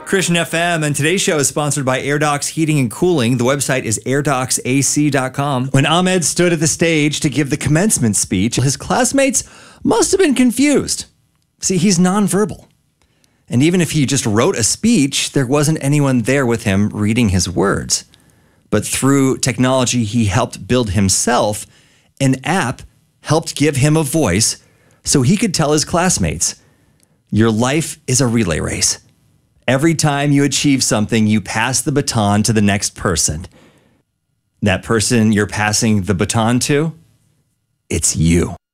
Christian FM, and today's show is sponsored by AirDocs Heating and Cooling. The website is airdocsac.com. When Ahmed stood at the stage to give the commencement speech, his classmates must have been confused. See, he's nonverbal. And even if he just wrote a speech, there wasn't anyone there with him reading his words. But through technology, he helped build himself. An app helped give him a voice so he could tell his classmates, your life is a relay race. Every time you achieve something, you pass the baton to the next person. That person you're passing the baton to, it's you.